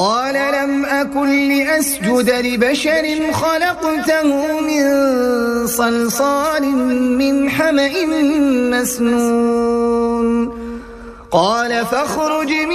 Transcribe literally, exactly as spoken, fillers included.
قال لم أكن لأسجد لبشر خلقته من صلصال من حمأ مسنون قال فاخرج